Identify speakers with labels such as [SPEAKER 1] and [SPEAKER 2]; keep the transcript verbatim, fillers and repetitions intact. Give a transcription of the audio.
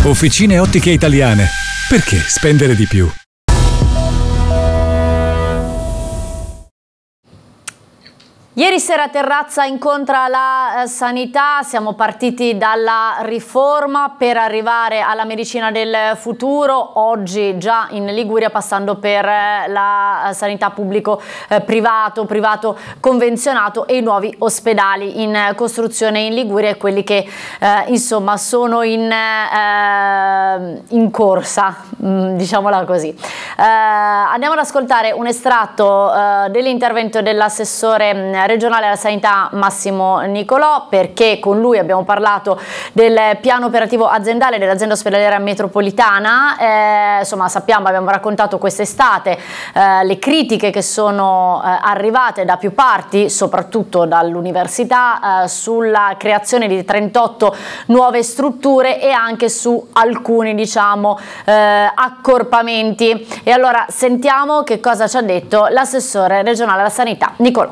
[SPEAKER 1] Officine Ottiche Italiane. Perché spendere di più?
[SPEAKER 2] Ieri sera Terrazza incontra la eh, sanità, siamo partiti dalla riforma per arrivare alla medicina del futuro, oggi già in Liguria passando per eh, la sanità pubblico-privato, eh, privato convenzionato e i nuovi ospedali in costruzione in Liguria e quelli che eh, insomma sono in, eh, in corsa, mh, diciamola così. Eh, andiamo ad ascoltare un estratto eh, dell'intervento dell'assessore regionale alla sanità Massimo Nicolò, perché con lui abbiamo parlato del piano operativo aziendale dell'azienda ospedaliera metropolitana. Eh, insomma, sappiamo, abbiamo raccontato quest'estate eh, le critiche che sono eh, arrivate da più parti, soprattutto dall'università, eh, sulla creazione di trentotto nuove strutture e anche su alcuni, diciamo, eh, accorpamenti. E allora sentiamo che cosa ci ha detto l'assessore regionale alla sanità Nicolò.